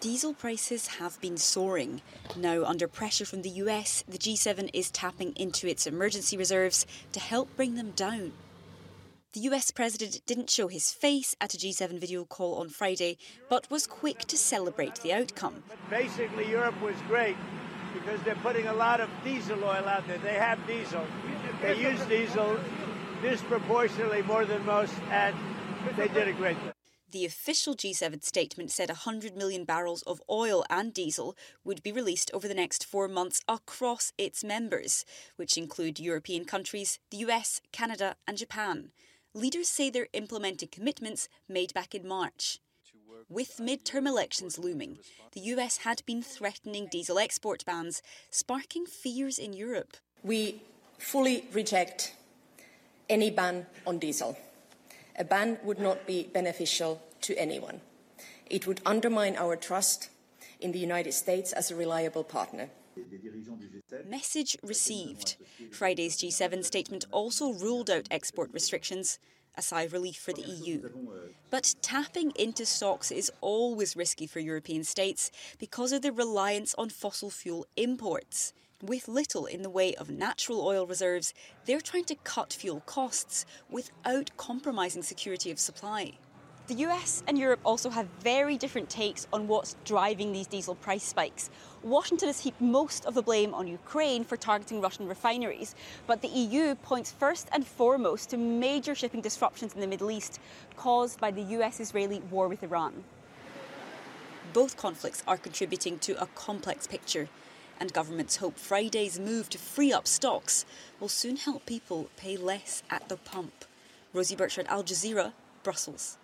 Diesel prices have been soaring. Now, under pressure from the US, the G7 is tapping into its emergency reserves to help bring them down. The US president didn't show his face at a G7 video call on Friday, but was quick to celebrate the outcome. Basically, Europe was great because they're putting a lot of diesel oil out there. They have diesel. They use diesel disproportionately more than most, and they did a great job. The official G7 statement said 100 million barrels of oil and diesel would be released over the next 4 months across its members, which include European countries, the US, Canada and Japan. Leaders say they're implementing commitments made back in March. With midterm elections looming, the US had been threatening diesel export bans, sparking fears in Europe. We fully reject any ban on diesel. A ban would not be beneficial to anyone. It would undermine our trust in the United States as a reliable partner. Message received. Friday's G7 statement also ruled out export restrictions, a sigh of relief for the EU. But tapping into stocks is always risky for European states because of their reliance on fossil fuel imports. With little in the way of natural oil reserves, they're trying to cut fuel costs without compromising security of supply. The US and Europe also have very different takes on what's driving these diesel price spikes. Washington has heaped most of the blame on Ukraine for targeting Russian refineries, but the EU points first and foremost to major shipping disruptions in the Middle East caused by the US-Israeli war with Iran. Both conflicts are contributing to a complex picture, and governments hope Friday's move to free up stocks will soon help people pay less at the pump. Rosie Berkshire, Al Jazeera, Brussels.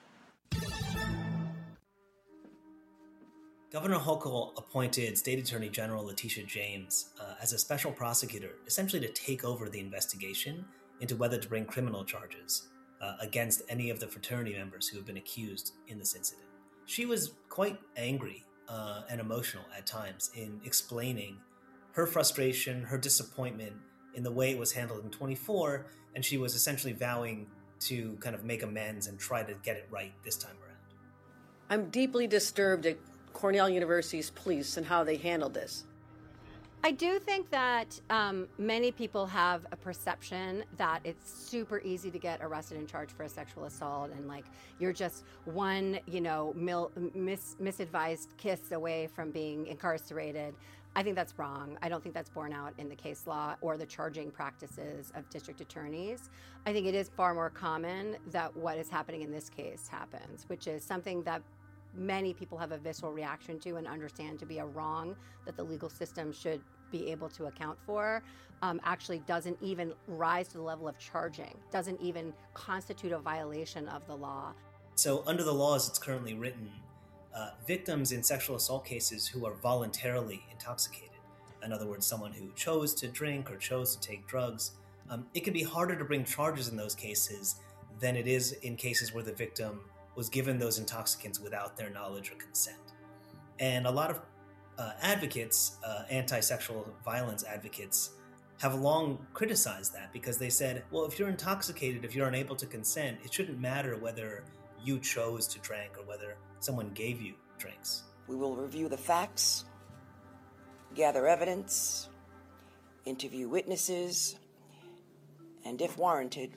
Governor Hochul appointed State Attorney General Letitia James as a special prosecutor, essentially to take over the investigation into whether to bring criminal charges against any of the fraternity members who have been accused in this incident. She was quite angry and emotional at times in explaining her frustration, her disappointment in the way it was handled in 24, and she was essentially vowing to kind of make amends and try to get it right this time around. I'm deeply disturbed at Cornell University's police and how they handled this. I do think that many people have a perception that it's super easy to get arrested and charged for a sexual assault, and like you're just one, misadvised kiss away from being incarcerated. I think that's wrong. I don't think that's borne out in the case law or the charging practices of district attorneys. I think it is far more common that what is happening in this case happens, which is something that many people have a visceral reaction to and understand to be a wrong that the legal system should be able to account for, actually doesn't even rise to the level of charging, doesn't even constitute a violation of the law. So under the law as it's currently written, victims in sexual assault cases who are voluntarily intoxicated, in other words, someone who chose to drink or chose to take drugs, it can be harder to bring charges in those cases than it is in cases where the victim was given those intoxicants without their knowledge or consent. And a lot of advocates, anti-sexual violence advocates, have long criticized that because they said, well, if you're intoxicated, if you're unable to consent, it shouldn't matter whether you chose to drink or whether someone gave you drinks. We will review the facts, gather evidence, interview witnesses, and if warranted,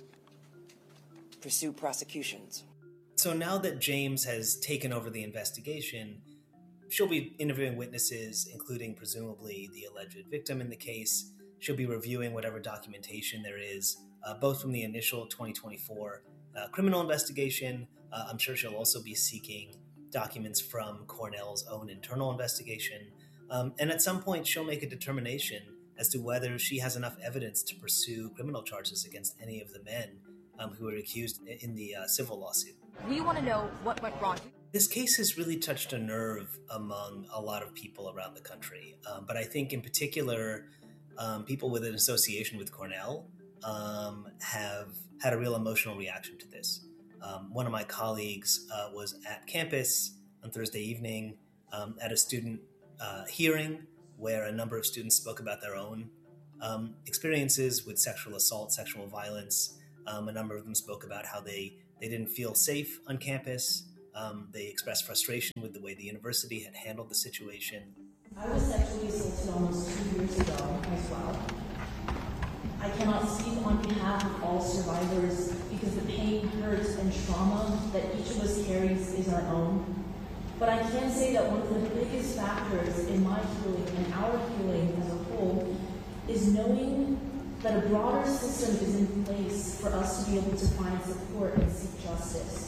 pursue prosecutions. So now that James has taken over the investigation, she'll be interviewing witnesses, including presumably the alleged victim in the case. She'll be reviewing whatever documentation there is, both from the initial 2024 criminal investigation. I'm sure she'll also be seeking documents from Cornell's own internal investigation. And at some point, she'll make a determination as to whether she has enough evidence to pursue criminal charges against any of the men who were accused in the civil lawsuit. We want to know what went wrong. This case has really touched a nerve among a lot of people around the country. But I think in particular, people with an association with Cornell have had a real emotional reaction to this. One of my colleagues was at campus on Thursday evening at a student hearing where a number of students spoke about their own experiences with sexual assault, sexual violence. A number of them spoke about how they didn't feel safe on campus, They expressed frustration with the way the university had handled the situation. I was sexually assaulted almost 2 years ago as well. I cannot speak on behalf of all survivors because the pain, hurt, and trauma that each of us carries is our own. But I can say that one of the biggest factors in my healing and our healing as a whole is knowing that a broader system is in place for us to be able to find support and seek justice.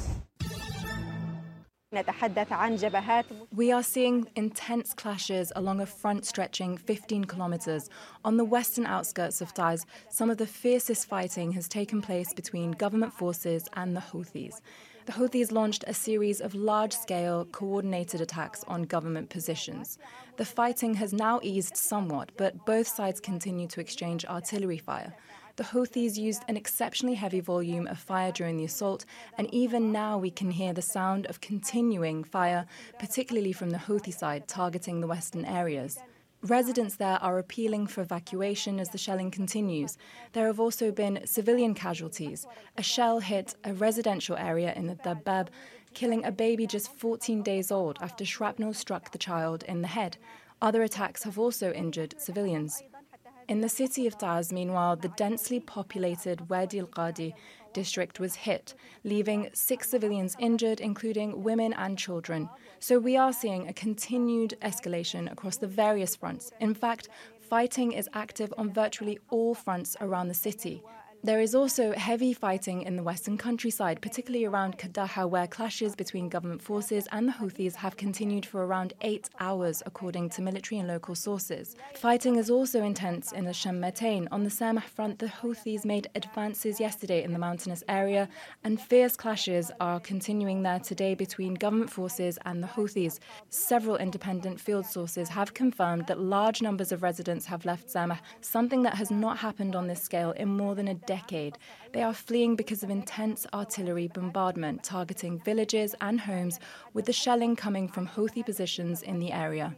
We are seeing intense clashes along a front stretching 15 kilometers. On the western outskirts of Taiz, some of the fiercest fighting has taken place between government forces and the Houthis. The Houthis launched a series of large-scale, coordinated attacks on government positions. The fighting has now eased somewhat, but both sides continue to exchange artillery fire. The Houthis used an exceptionally heavy volume of fire during the assault, and even now we can hear the sound of continuing fire, particularly from the Houthi side, targeting the western areas. Residents there are appealing for evacuation as the shelling continues. There have also been civilian casualties. A shell hit a residential area in the Dabbab, killing a baby just 14 days old after shrapnel struck the child in the head. Other attacks have also injured civilians. In the city of Taiz, meanwhile, the densely populated Wadi al-Qadi district was hit, leaving 6 civilians injured, including women and children. So we are seeing a continued escalation across the various fronts. In fact, fighting is active on virtually all fronts around the city. There is also heavy fighting in the western countryside, particularly around Kadaha, where clashes between government forces and the Houthis have continued for around 8 hours, according to military and local sources. Fighting is also intense in the Shammatain. On the Samah front, the Houthis made advances yesterday in the mountainous area, and fierce clashes are continuing there today between government forces and the Houthis. Several independent field sources have confirmed that large numbers of residents have left Samah, something that has not happened on this scale in more than a decade. They are fleeing because of intense artillery bombardment targeting villages and homes, with the shelling coming from Houthi positions in the area.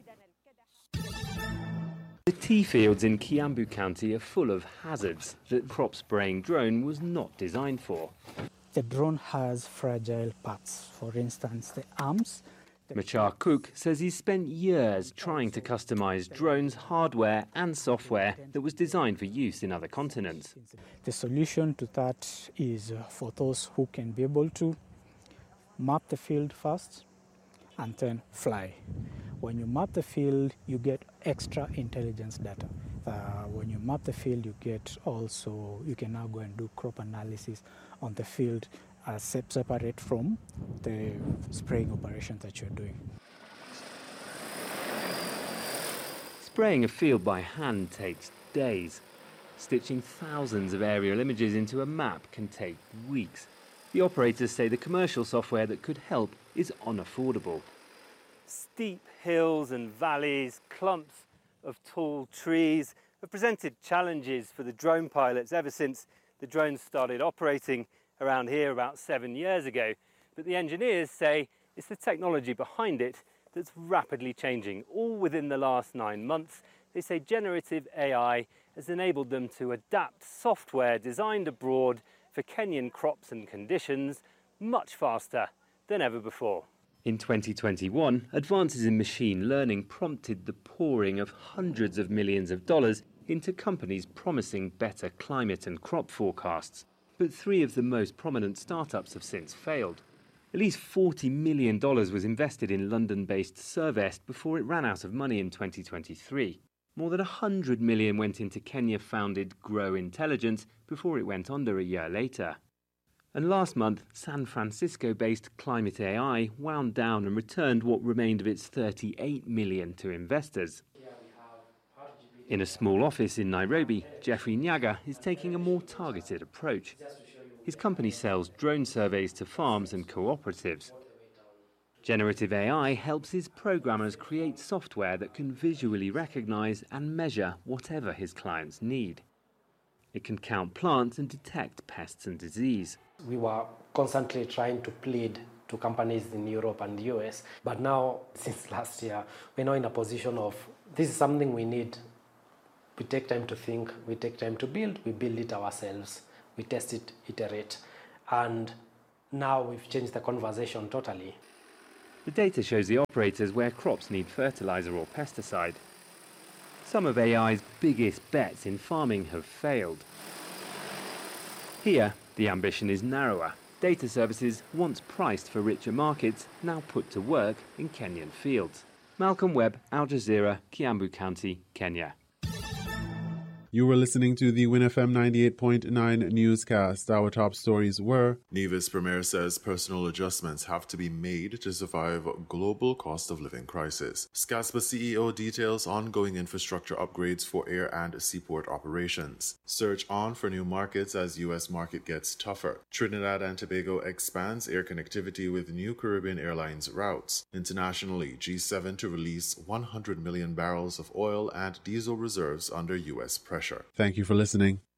The tea fields in Kiambu County are full of hazards that crop spraying drone was not designed for. The drone has fragile parts, for instance, the arms. Machar Cook says he's spent years trying to customize drones' hardware and software that was designed for use in other continents. The solution to that is for those who can be able to map the field first and then fly. When you map the field, you get extra intelligence data. When you map the field, you can now go and do crop analysis on the field, separate from the spraying operations that you're doing. Spraying a field by hand takes days. Stitching thousands of aerial images into a map can take weeks. The operators say the commercial software that could help is unaffordable. Steep hills and valleys, clumps of tall trees have presented challenges for the drone pilots ever since the drones started operating around here about 7 years ago. But the engineers say it's the technology behind it that's rapidly changing. All within the last 9 months, they say generative AI has enabled them to adapt software designed abroad for Kenyan crops and conditions much faster than ever before. In 2021, advances in machine learning prompted the pouring of hundreds of millions of dollars into companies promising better climate and crop forecasts. But 3 of the most prominent startups have since failed. At least $40 million was invested in London-based Servest before it ran out of money in 2023. More than $100 million went into Kenya-founded Grow Intelligence before it went under a year later. And last month, San Francisco-based Climate AI wound down and returned what remained of its $38 million to investors. In a small office in Nairobi, Jeffrey Nyaga is taking a more targeted approach. His company sells drone surveys to farms and cooperatives. Generative AI helps his programmers create software that can visually recognize and measure whatever his clients need. It can count plants and detect pests and disease. We were constantly trying to plead to companies in Europe and the US, but now, since last year, we're now in a position of, this is something we need. We take time to think, we take time to build, we build it ourselves, we test it, iterate. And now we've changed the conversation totally. The data shows the operators where crops need fertilizer or pesticide. Some of AI's biggest bets in farming have failed. Here, the ambition is narrower. Data services, once priced for richer markets, now put to work in Kenyan fields. Malcolm Webb, Al Jazeera, Kiambu County, Kenya. You were listening to the WinFM 98.9 newscast. Our top stories were: Nevis Premier says personal adjustments have to be made to survive global cost of living crisis. SCASPA CEO details ongoing infrastructure upgrades for air and seaport operations. Search on for new markets as U.S. market gets tougher. Trinidad and Tobago expands air connectivity with new Caribbean Airlines routes. Internationally, G7 to release 100 million barrels of oil and diesel reserves under U.S. pressure. Thank you for listening.